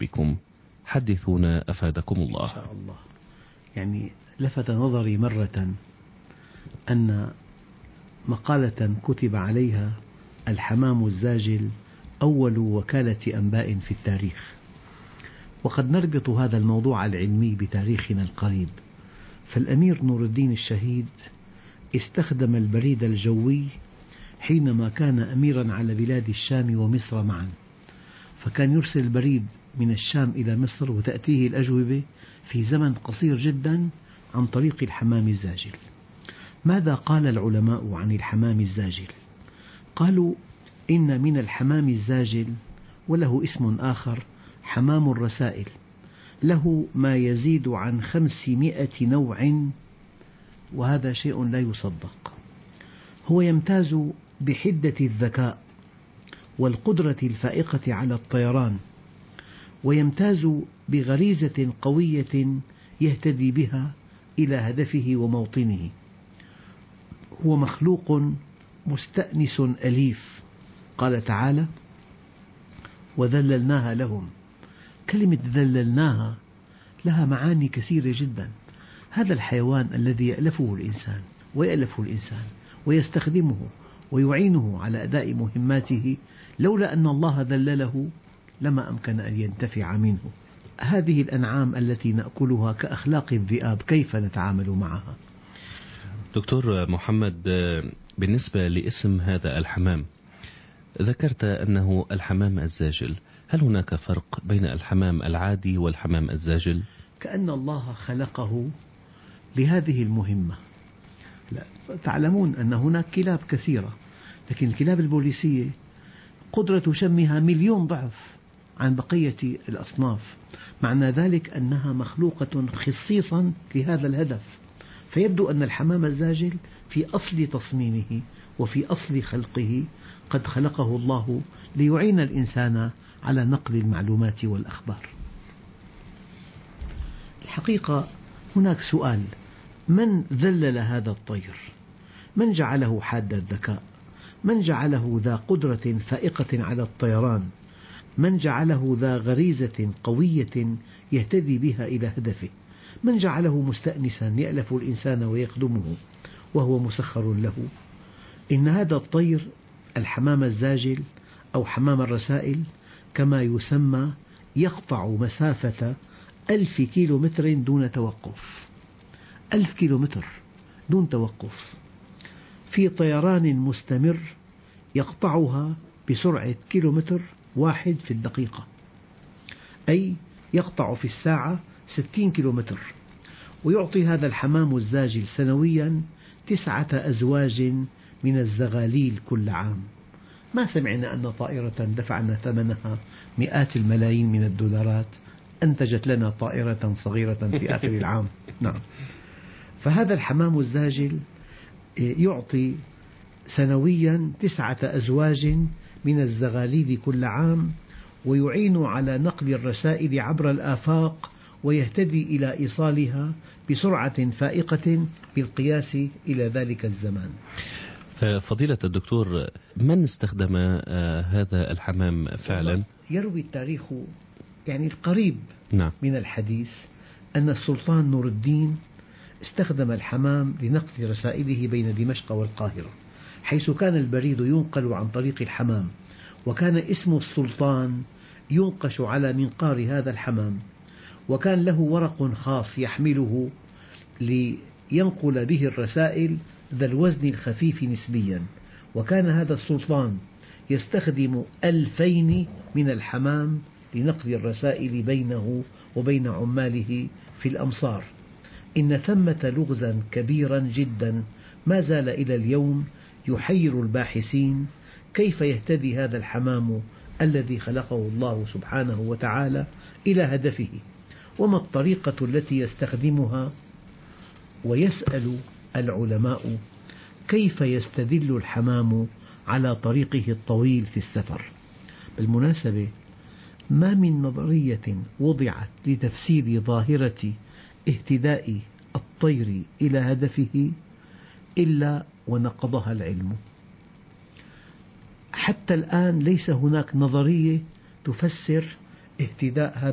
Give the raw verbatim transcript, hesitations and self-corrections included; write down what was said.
بكم. حدثونا أفادكم الله. إن شاء الله. يعني لفت نظري مرة أن مقالة كتب عليها الحمام الزاجل أول وكالة أنباء في التاريخ، وقد نربط هذا الموضوع العلمي بتاريخنا القريب. فالأمير نور الدين الشهيد استخدم البريد الجوي حينما كان أميرا على بلاد الشام ومصر معا، فكان يرسل البريد من الشام إلى مصر وتأتيه الأجوبة في زمن قصير جدا عن طريق الحمام الزاجل. ماذا قال العلماء عن الحمام الزاجل؟ قالوا إن من الحمام الزاجل، وله اسم آخر، حمام الرسائل، له ما يزيد عن خمسمائة نوع، وهذا شيء لا يصدق. هو يمتاز بحدة الذكاء والقدرة الفائقة على الطيران، ويمتاز بغريزة قوية يهتدي بها إلى هدفه وموطنه. هو مخلوق مستأنس أليف. قال تعالى: وذللناها لهم. كلمة ذللناها لها معاني كثيرة جدا. هذا الحيوان الذي يألفه الإنسان ويألفه الإنسان ويستخدمه ويعينه على أداء مهماته، لولا أن الله ذلله لما أمكن أن ينتفع منه. هذه الأنعام التي نأكلها كأخلاق الذئاب، كيف نتعامل معها؟ دكتور محمد، بالنسبة لاسم هذا الحمام، ذكرت أنه الحمام الزاجل. هل هناك فرق بين الحمام العادي والحمام الزاجل؟ كأن الله خلقه لهذه المهمة. لا، تعلمون أن هناك كلاب كثيرة، لكن الكلاب البوليسية قدرة شمها مليون ضعف عن بقية الأصناف. معنى ذلك أنها مخلوقة خصيصا لهذا الهدف. فيبدو أن الحمام الزاجل في أصل تصميمه وفي أصل خلقه قد خلقه الله ليعين الإنسان على نقل المعلومات والأخبار. الحقيقة هناك سؤال: من ذلل هذا الطير؟ من جعله حاد الذكاء؟ من جعله ذا قدرة فائقة على الطيران؟ من جعله ذا غريزة قوية يهتدي بها إلى هدفه؟ من جعله مستأنسا يألف الإنسان ويخدمه وهو مسخر له؟ إن هذا الطير الحمام الزاجل أو حمام الرسائل كما يسمى يقطع مسافة ألف كيلو متر دون توقف. ألف كيلو متر دون توقف، في طيران مستمر يقطعها بسرعة كيلومتر واحد في الدقيقة، أي يقطع في الساعة ستين كيلومتر. ويعطي هذا الحمام الزاجل سنويا تسعة أزواج من الزغاليل كل عام. ما سمعنا أن طائرة دفعنا ثمنها مئات الملايين من الدولارات أنتجت لنا طائرة صغيرة في آخر العام. نعم. فهذا الحمام الزاجل يعطي سنويا تسعة أزواج من الزغاليل كل عام، ويعين على نقل الرسائل عبر الآفاق، ويهتدي إلى إيصالها بسرعة فائقة بالقياس إلى ذلك الزمان. فضيلة الدكتور، من استخدم هذا الحمام فعلا؟ يروي التاريخ يعني القريب نعم. من الحديث أن السلطان نور الدين استخدم الحمام لنقل رسائله بين دمشق والقاهرة، حيث كان البريد ينقل عن طريق الحمام، وكان اسم السلطان ينقش على منقار هذا الحمام، وكان له ورق خاص يحمله لينقل به الرسائل ذا الوزن الخفيف نسبيا. وكان هذا السلطان يستخدم ألفين من الحمام لنقل الرسائل بينه وبين عماله في الأمصار. إن ثمة لغزا كبيرا جدا ما زال إلى اليوم يحير الباحثين: كيف يهتدي هذا الحمام الذي خلقه الله سبحانه وتعالى إلى هدفه؟ وما الطريقة التي يستخدمها؟ ويسأل العلماء: كيف يستدل الحمام على طريقه الطويل في السفر؟ بالمناسبة، ما من نظرية وضعت لتفسير ظاهرة اهتداء الطير إلى هدفه إلا ونقضها العلم. حتى الآن ليس هناك نظرية تفسر اهتداء هذا